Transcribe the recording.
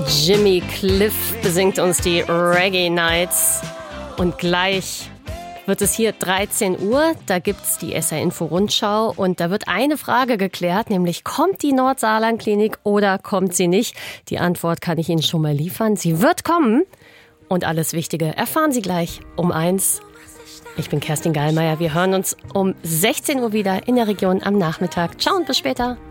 Jimmy Cliff besingt uns die Reggae Nights. Und gleich wird es hier 13 Uhr, da gibt's die SR Info Rundschau und da wird eine Frage geklärt, nämlich kommt die Nordsaarland-Klinik oder kommt sie nicht? Die Antwort kann ich Ihnen schon mal liefern. Sie wird kommen und alles Wichtige erfahren Sie gleich um 1. Ich bin Kerstin Gallmeier. Wir hören uns um 16 Uhr wieder in der Region am Nachmittag. Ciao und bis später.